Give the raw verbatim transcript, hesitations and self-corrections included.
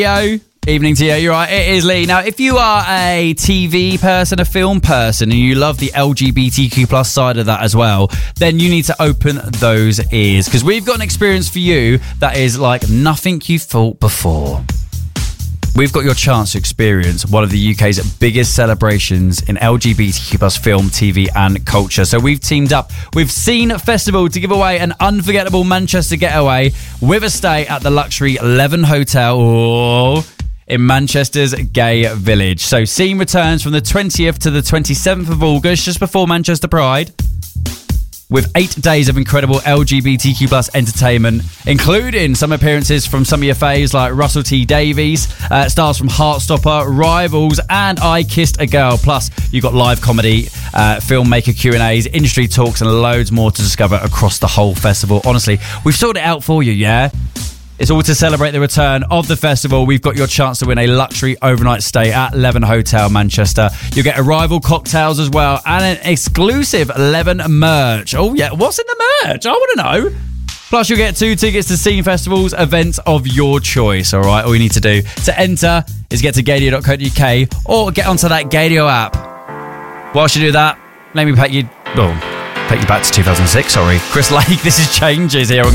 Yo, evening to you. You're right. It is Lee. Now, if you are a T V person, a film person, and you love the L G B T Q plus side of that as well, then you need to open those ears because we've got an experience for you that is like nothing you've thought before. We've got your chance to experience one of the U K's biggest celebrations in L G B T Q plus film, T V and culture. So we've teamed up with Scene Festival to give away an unforgettable Manchester getaway with a stay at the luxury Leven Hotel oh, in Manchester's Gay Village. So Scene returns from the twentieth to the twenty-seventh of August, just before Manchester Pride, with eight days of incredible L G B T Q plus entertainment, including some appearances from some of your faves like Russell T Davies, uh, stars from Heartstopper, Rivals, and I Kissed a Girl. Plus, you've got live comedy, uh, filmmaker Q and A's, industry talks, and loads more to discover across the whole festival. Honestly, we've sorted it out for you, yeah? It's all to celebrate the return of the festival. We've got your chance to win a luxury overnight stay at Leven Hotel, Manchester. You'll get Arrival cocktails as well and an exclusive Leven merch. Oh, yeah. What's in the merch? I want to know. Plus, you'll get two tickets to Scene Festival's events of your choice, all right? All you need to do to enter is get to gadio dot co dot U K or get onto that Gadio app. Whilst you do that, let me take you, oh, take you back to two thousand six, sorry. Chris Lake, this is Changes here on